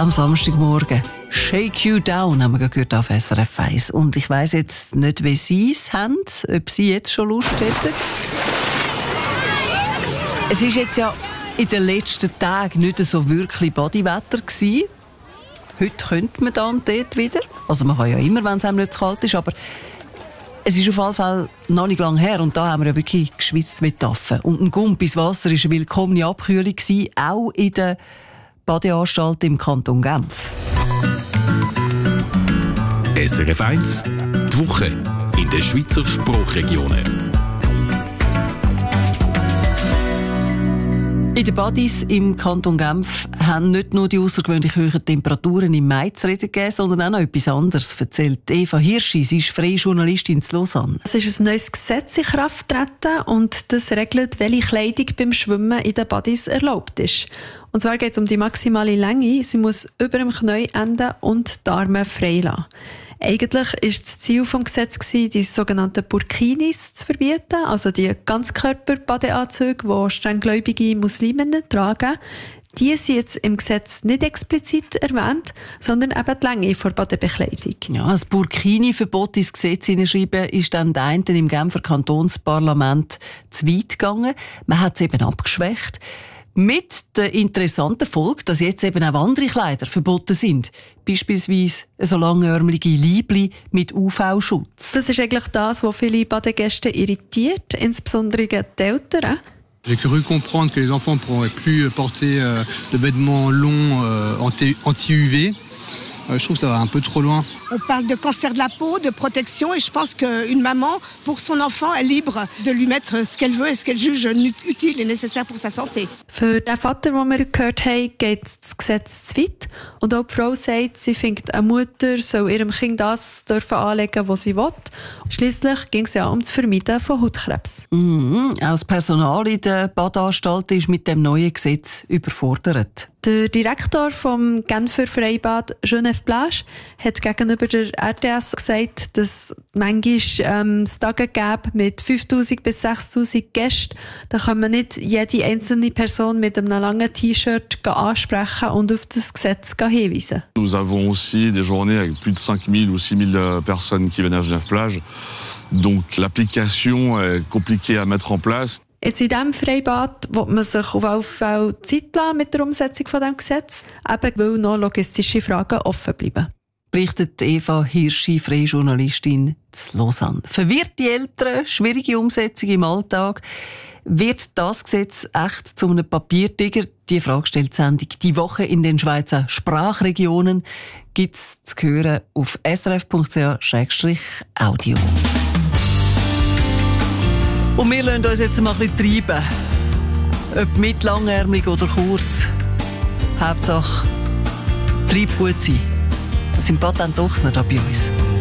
am Samstagmorgen. «Shake You Down» haben wir gehört auf SRF 1. Und ich weiss jetzt nicht, wie Sie es haben, ob Sie jetzt schon Lust hätten. Es ist jetzt ja in den letzten Tagen nicht so wirklich Bodywetter gewesen. Heute könnte man dann dort wieder. Also man kann ja immer, wenn es einem nicht zu kalt ist, aber es ist auf jeden Fall noch nicht lange her und da haben wir ja wirklich geschwitzt wie Taffen. Und ein Gump ins Wasser war eine willkommene Abkühlung gewesen, auch in der Badeanstalt im Kanton Genf. SRF 1, die Woche in den Schweizer Sprachregionen. In den Badis im Kanton Genf haben nicht nur die außergewöhnlich hohen Temperaturen im Mai zu reden gegeben, sondern auch noch etwas anderes, erzählt Eva Hirschi. Sie ist freie Journalistin in Lausanne. Es ist ein neues Gesetz in Kraft getreten und das regelt, welche Kleidung beim Schwimmen in den Badis erlaubt ist. Und zwar geht es um die maximale Länge. Sie muss über dem Knie enden und die Arme frei lassen. Eigentlich war das Ziel des Gesetzes, die sogenannten Burkinis zu verbieten, also die Ganzkörper-Badeanzüge, die strenggläubige Musliminnen tragen. Die sind jetzt im Gesetz nicht explizit erwähnt, sondern eben die Länge der Badebekleidung. Ja, das Burkini-Verbot ins Gesetz hineinschreiben ist dann den einen im Genfer Kantonsparlament zu weit gegangen. Man hat es eben abgeschwächt. Mit der interessanten Folge, dass jetzt eben auch andere Kleider verboten sind. Beispielsweise so langärmelige Leibli mit UV-Schutz. Das ist eigentlich das, was viele Badegäste irritiert, insbesondere die Eltern. J'ai cru comprendre que les enfants ne pourraient plus porter de vêtements longs anti-UV. Je trouve que ça va un peu trop loin. On parle de cancer de la peau, de protection et je pense qu'une maman, pour son enfant, est libre de lui mettre ce qu'elle veut et ce qu'elle juge utile et nécessaire pour sa santé. Für den Vater, den wir gehört haben, geht das Gesetz zu weit. Und auch die Frau sagt, sie findet, eine Mutter soll ihrem Kind das dürfen anlegen, was sie will. Schliesslich ging es ja um das Vermeiden von Hautkrebs. Auch das Personal in den Badanstalten ist mit dem neuen Gesetz überfordert. Der Direktor vom Genfer Freibad, Geneviève Plage, hat gegenüber der RTS gesagt, dass manchmal es Tage gäbe mit 5'000 bis 6'000 Gästen. Da kann man nicht jede einzelne Person mit einem langen T-Shirt ansprechen und auf das Gesetz hinweisen. Nous avons aussi des journées avec plus de 5000 ou 6000 personnes qui viennent à Genève-Plage. Donc l'application est compliquée à mettre en place. Jetzt in diesem Freibad will man sich auf jeden Fall Zeit lassen mit der Umsetzung von diesem Gesetz, eben weil noch logistische Fragen offen bleiben. Berichtet Eva Hirschi, freie Journalistin zu Lausanne. Verwirrte Eltern, schwierige Umsetzung im Alltag. Wird das Gesetz echt zu einem Papiertiger? Die Frage stellt die Sendung «Die Woche in den Schweizer Sprachregionen» gibt es zu hören auf srf.ch/audio. Und wir lassen uns jetzt mal ein bisschen treiben. Ob mit langärmlich oder kurz. Hauptsache, treib gut sein. Das sind Patent Ochsner da bei uns.